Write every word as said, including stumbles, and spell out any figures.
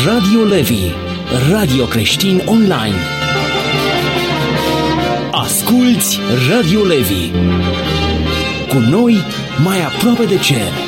Radio Levi, radio creștin online. Asculți Radio Levi. Cu noi, mai aproape de cer.